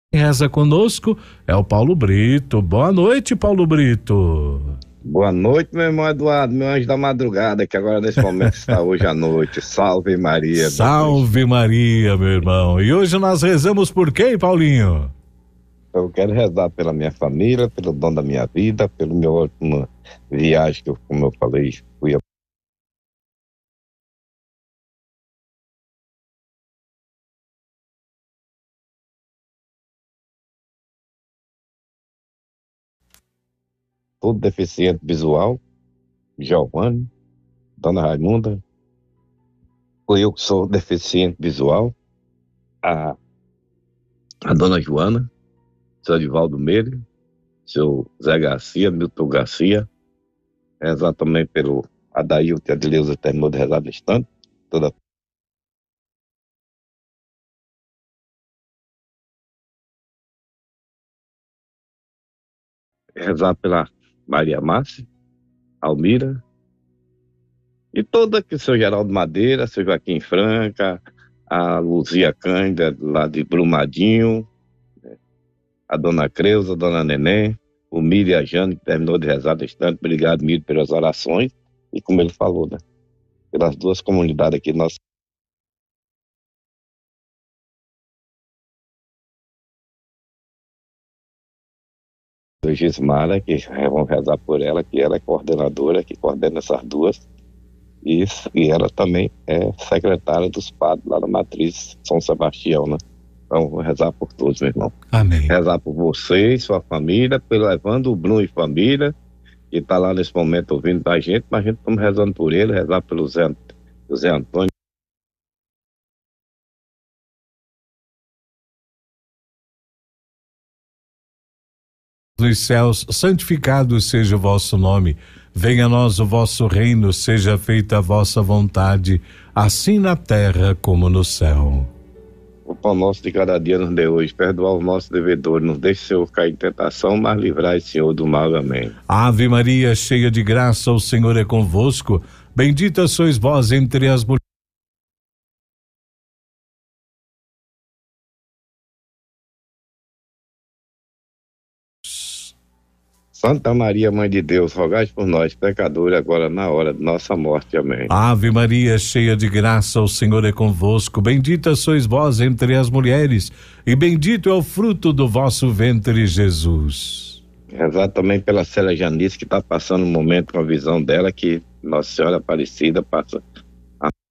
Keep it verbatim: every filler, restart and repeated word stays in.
Reza conosco é o Paulo Brito. Boa noite, Paulo Brito. Boa noite, meu irmão Eduardo, meu anjo da madrugada, que agora nesse momento está hoje à noite. Salve Maria. Salve Maria, meu irmão. E hoje nós rezamos por quem, Paulinho? Eu quero rezar pela minha família, pelo dom da minha vida, pelo meu última viagem que eu, como eu falei, fui a todo deficiente visual, Giovanni, Dona Raimunda, ou eu que sou deficiente visual, a, a Dona Joana, seu Edivaldo Meire, seu Zé Garcia, Milton Garcia, rezar também pelo Adailton e a Adileuza terminou de rezar no instante, toda rezar pela Maria Márcia, Almira, e toda que seu Geraldo Madeira, seu Joaquim Franca, a Luzia Cândida, lá de Brumadinho, a Dona Creuza, a Dona Neném, o Miri e a Jane, que terminou de rezar no instante. Obrigado, Miri, pelas orações, e como ele falou, né, pelas duas comunidades aqui, nós do Gismara, que vão rezar por ela, que ela é coordenadora, que coordena essas duas, e, e ela também é secretária dos padres lá na Matriz São Sebastião, né? Então, vou rezar por todos, meu irmão. Amém. Rezar por você e sua família, pelo levando o Bruno e família, que está lá nesse momento ouvindo da gente, mas a gente estamos rezando por ele, rezar pelo Zé, Zé Antônio. Dos céus, santificado seja o vosso nome, venha a nós o vosso reino, seja feita a vossa vontade, assim na terra como no céu. O pão nosso de cada dia nos dê hoje, perdoar os nossos devedores, nos deixe, Senhor, cair em tentação, mas livrai, Senhor, do mal. Amém. Ave Maria, cheia de graça, o Senhor é convosco, bendita sois vós entre as mulheres. Santa Maria, Mãe de Deus, rogai por nós, pecadores, agora na hora de nossa morte. Amém. Ave Maria, cheia de graça, o Senhor é convosco, bendita sois vós entre as mulheres, e bendito é o fruto do vosso ventre, Jesus. Rezar também pela Célia Janice, que está passando um momento com a visão dela, que Nossa Senhora Aparecida passa